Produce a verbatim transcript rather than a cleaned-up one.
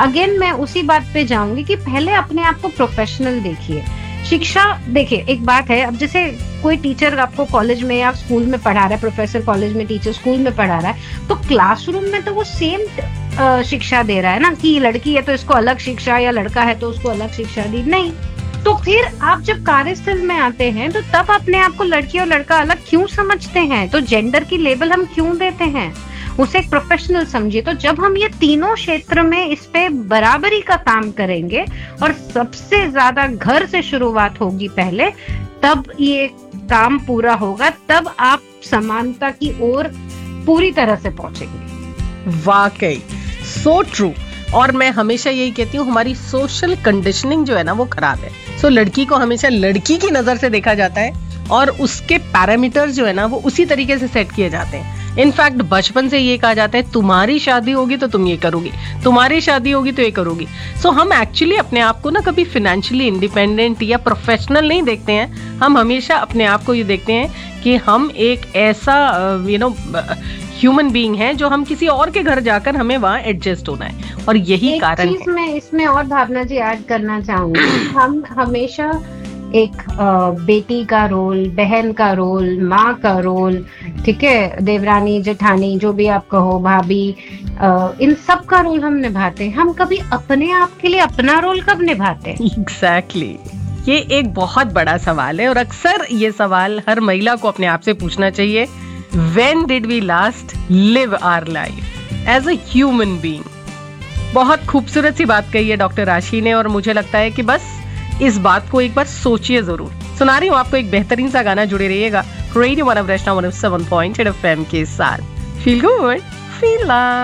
Again मैं उसी बात पे जाऊंगी कि पहले अपने आप को प्रोफेशनल देखिए। शिक्षा देखिए, एक बात है, अब जैसे कोई टीचर आपको कॉलेज में या स्कूल में पढ़ा रहा है, प्रोफेसर कॉलेज में, टीचर स्कूल में पढ़ा रहा है, तो क्लासरूम में तो वो सेम शिक्षा दे रहा है ना, कि लड़की है तो इसको अलग शिक्षा या लड़का है तो उसको अलग शिक्षा दी, नहीं। तो फिर आप जब कार्यस्थल में आते हैं तो तब अपने आप को लड़की और लड़का अलग क्यों समझते हैं? तो जेंडर की लेबल हम क्यों देते हैं? उसे एक प्रोफेशनल समझिए। तो जब हम ये तीनों क्षेत्र में इस पे बराबरी का काम करेंगे और सबसे ज्यादा घर से शुरुआत होगी पहले, तब ये काम पूरा होगा, तब आप समानता की ओर पूरी तरह से पहुंचेंगे। वाकई सो ट्रू। और मैं हमेशा यही कहती हूँ, हमारी सोशल कंडीशनिंग जो है ना वो खराब है। सो लड़की को हमेशा लड़की की नजर से देखा जाता है और उसके पैरामीटर्स जो है ना वो उसी तरीके से सेट किए जाते हैं। इनफैक्ट बचपन से ये कहा जाता है तुम्हारी शादी होगी तो तुम ये करोगी, तुम्हारी शादी होगी तो ये करोगी। सो so, हम एक्चुअली अपने आप को ना कभी फाइनेंशियली इंडिपेंडेंट या प्रोफेशनल नहीं देखते हैं। हम हमेशा अपने आप को ये देखते हैं कि हम एक ऐसा यू नो ह्यूमन बीइंग है जो हम किसी और के घर जाकर हमें वहां एडजस्ट होना है, और यही कारण है। मैं इसमें और भावना जी ऐड करना चाहूंगी, हम हमेशा एक बेटी का रोल, बहन का रोल, माँ का रोल, ठीक है, देवरानी, जेठानी, जो भी आप कहो, भाभी, इन सब का रोल हम निभाते हैं। हम कभी अपने आप के लिए अपना रोल कब निभाते हैं? Exactly exactly. ये एक बहुत बड़ा सवाल है और अक्सर ये सवाल हर महिला को अपने आप से पूछना चाहिए। When did we last live our life as a human being? बहुत खूबसूरत सी बात कही है डॉक्टर राशि ने, और मुझे लगता है कि बस इस बात को एक बार सोचिए जरूर। सुना रही हूँ आपको एक बेहतरीन सा गाना, जुड़े रहिएगा radio one of Rachna one of seven point eight F M के साथ। Feel good, feel